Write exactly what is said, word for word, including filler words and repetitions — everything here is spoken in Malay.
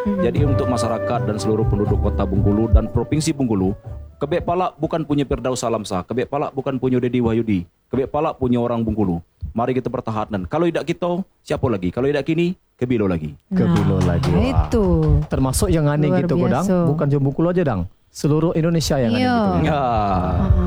Jadi untuk masyarakat dan seluruh penduduk Kota Bengkulu dan Provinsi Bengkulu, Kebek Palak bukan punya Firdaus Salamsa, Kebek Palak bukan punya Dedi Wahyudi, Kebek Palak punya orang Bengkulu. Mari kita pertahankan. Kalau tidak kita, siapa lagi? Kalau tidak kini, Kebilo lagi. Kebilo Nah, lagi. Wah. itu. Termasuk yang aneh Luar gitu, Godang. biasa. Bukan cuma Bengkulu aja, Dang. Seluruh Indonesia yang aneh Iya. gitu. Ya.